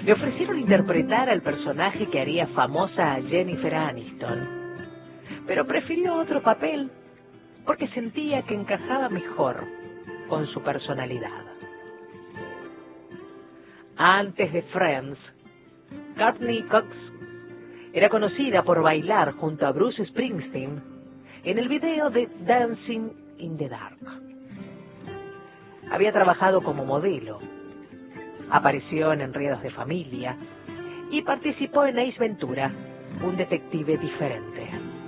Le ofrecieron interpretar al personaje que haría famosa a Jennifer Aniston, pero prefirió otro papel porque sentía que encajaba mejor con su personalidad. Antes de Friends, Courteney Cox era conocida por bailar junto a Bruce Springsteen en el video de Dancing in the Dark. Había trabajado como modelo, apareció en Enredos de Familia y participó en Ace Ventura, un detective diferente.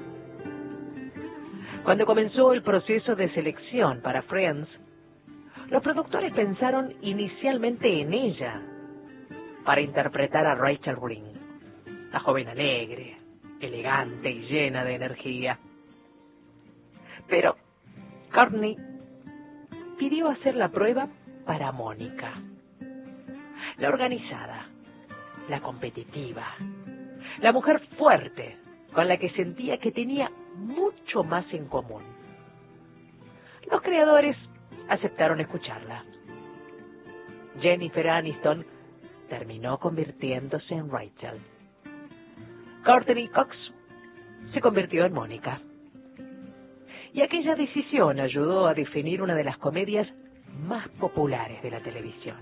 Cuando comenzó el proceso de selección para Friends, los productores pensaron inicialmente en ella para interpretar a Rachel Green, la joven alegre, elegante y llena de energía. Pero Courteney pidió hacer la prueba para Mónica, la organizada, la competitiva, la mujer fuerte con la que sentía que tenía mucho más en común. Los creadores aceptaron escucharla. Jennifer Aniston terminó convirtiéndose en Rachel. Courteney Cox se convirtió en Mónica. Y aquella decisión ayudó a definir una de las comedias más populares de la televisión.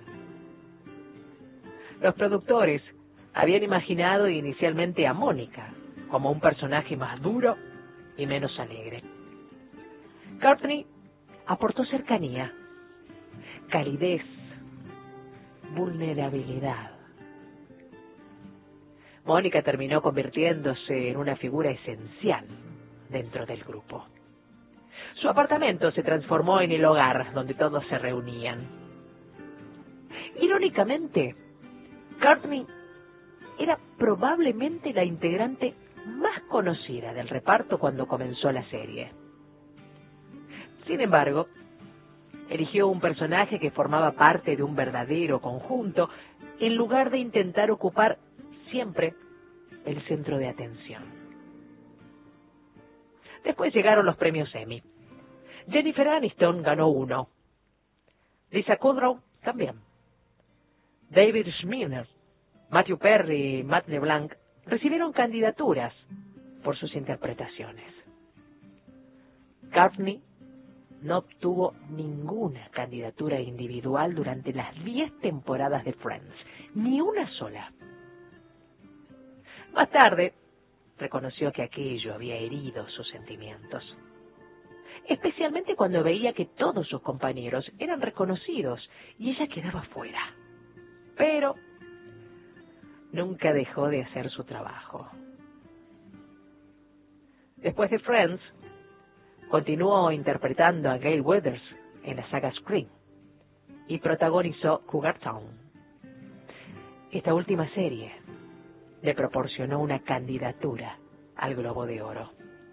Los productores habían imaginado inicialmente a Mónica como un personaje más duro y menos alegre. Courteney aportó cercanía, calidez, vulnerabilidad. Mónica terminó convirtiéndose en una figura esencial dentro del grupo. Su apartamento se transformó en el hogar donde todos se reunían. Irónicamente, Courteney era probablemente la integrante más conocida del reparto cuando comenzó la serie. Sin embargo, eligió un personaje que formaba parte de un verdadero conjunto en lugar de intentar ocupar siempre el centro de atención. Después llegaron los premios Emmy. Jennifer Aniston ganó uno. Lisa Kudrow también. David Schwimmer, Matthew Perry y Matt LeBlanc recibieron candidaturas por sus interpretaciones. Courteney no obtuvo ninguna candidatura individual durante las 10 temporadas de Friends, ni una sola. Más tarde, reconoció que aquello había herido sus sentimientos, especialmente cuando veía que todos sus compañeros eran reconocidos y ella quedaba fuera. Pero nunca dejó de hacer su trabajo. Después de Friends, continuó interpretando a Gale Weathers en la saga Scream y protagonizó Cougar Town. Esta última serie le proporcionó una candidatura al Globo de Oro.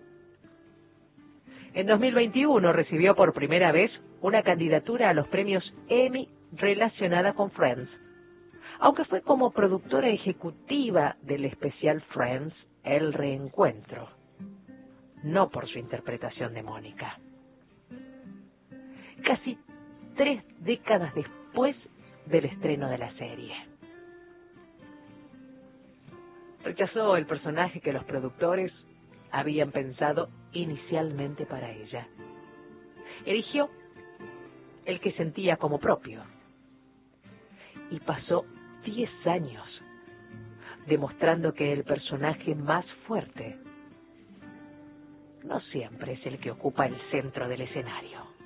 En 2021 recibió por primera vez una candidatura a los premios Emmy relacionada con Friends, aunque fue como productora ejecutiva del especial Friends, El Reencuentro, no por su interpretación de Mónica. Casi 3 décadas después del estreno de la serie, rechazó el personaje que los productores habían pensado inicialmente para ella. Eligió el que sentía como propio y pasó 10 años demostrando que el personaje más fuerte no siempre es el que ocupa el centro del escenario.